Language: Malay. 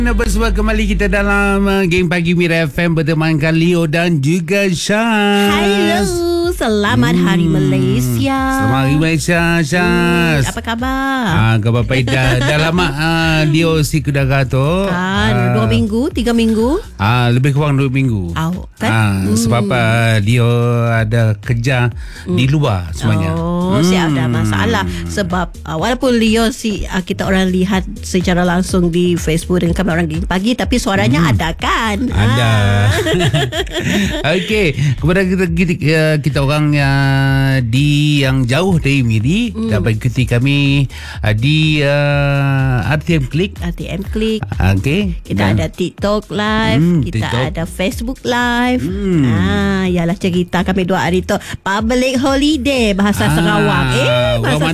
Bersua kembali kita dalam Geng Pagi Mira FM bertemankan Leo dan juga Syaz. Hello, selamat Hari Malaysia. Selamat Hari Malaysia, Syaz. Apa khabar? Khabar baik dah lama Leo si kudara tu. 2 minggu, 3 minggu. Lebih kurang 2 minggu. Sebab Leo ada kerja di luar sebenarnya. Siap, dah masalah. Sebab walaupun Leo kita orang lihat secara langsung di Facebook dan kamera orang Geng Pagi, tapi suaranya ada kan? Ada. Okey, kepada kita orang yang jauh dari Miri dapat ikuti kami di RTM Klik. Okey. Kita ada TikTok live, kita TikTok. ada Facebook live. Yalah cerita kami 2 hari tu public holiday bahasa Sarawak. Orang